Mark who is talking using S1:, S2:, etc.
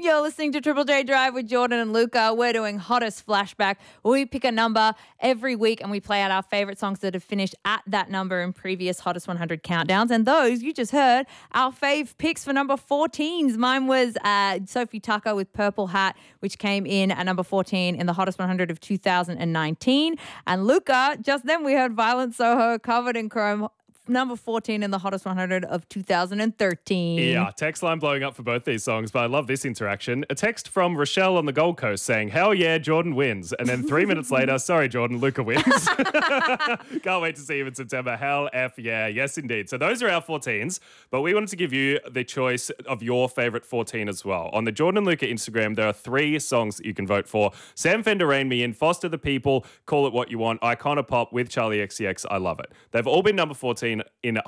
S1: You're listening to Triple J Drive with Jordan and Luca. We're doing Hottest Flashback. We pick a number every week and we play out our favourite songs that have finished at that number in previous Hottest 100 countdowns. And those, you just heard, our fave picks for number 14s. Mine was Sophie Tucker with Purple Hat, which came in at number 14 in the Hottest 100 of 2019. And Luca, just then we heard Violent Soho, Covered in Chrome, number 14 in the Hottest 100 of 2013.
S2: Yeah, text line blowing up for both these songs, but I love this interaction. A text from Rochelle on the Gold Coast saying, hell yeah, Jordan wins. And then 3 minutes later, sorry, Jordan, Luca wins. Can't wait to see you in September. Hell F yeah. Yes, indeed. So those are our 14s, but we wanted to give you the choice of your favourite 14 as well. On the Jordan and Luca Instagram, there are 3 songs that you can vote for. Sam Fender, Rein Me In, Foster the People, Call It What You Want, Icona Pop with Charlie XCX. I love it. They've all been number 14 in